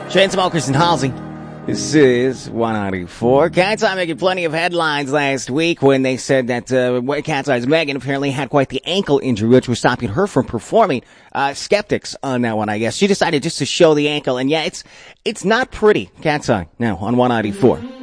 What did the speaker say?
Chainsmokers and Halsey. This is 194. Cat's Eye making plenty of headlines last week when they said that Cat's Eye's Megan apparently had quite the ankle injury, which was stopping her from performing. Skeptics on that one, I guess. She decided just to show the ankle, and yeah, it's not pretty. Cat's Eye now on 194.